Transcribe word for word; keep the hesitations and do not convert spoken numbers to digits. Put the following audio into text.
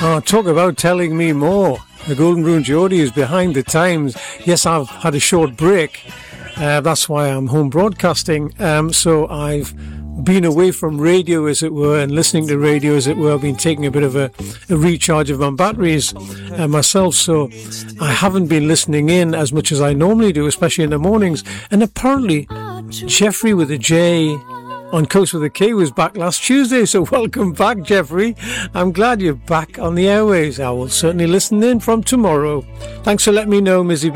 Oh, talk about telling me more. The Golden Broom Geordie is behind the times. Yes, I've had a short break. Uh, that's why I'm home broadcasting. Um, so I've been away from radio, as it were, and listening to radio, as it were. I've been taking a bit of a, a recharge of my batteries uh, myself. So I haven't been listening in as much as I normally do, especially in the mornings. And apparently, Jeffrey with a J on Coast with a K was back last Tuesday, so welcome back, Jeffrey. I'm glad you're back on the airways. I will certainly listen in from tomorrow. Thanks for letting me know, Mizzy B.